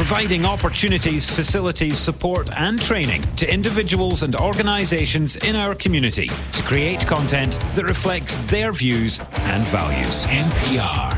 providing opportunities, facilities, support and training to individuals and organisations in our community to create content that reflects their views and values. NPR.